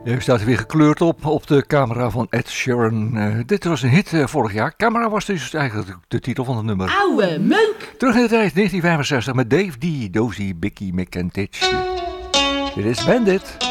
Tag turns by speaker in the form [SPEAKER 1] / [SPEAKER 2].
[SPEAKER 1] Nu staat hij weer gekleurd op de camera van Ed Sheeran. Dit was een hit vorig jaar. Camera was dus eigenlijk de titel van het nummer.
[SPEAKER 2] Oude meuk!
[SPEAKER 1] Terug in de tijd, 1965 met Dave D, Dozy, Bicky, Mick en Titch. Dit is Bandit.